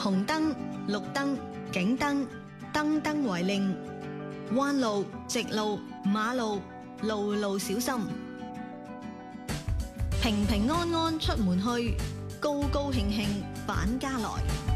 紅燈、綠燈、警燈，燈燈為令。彎路、直路、馬路，路路小心。平平安安出門去，高高興興返家來。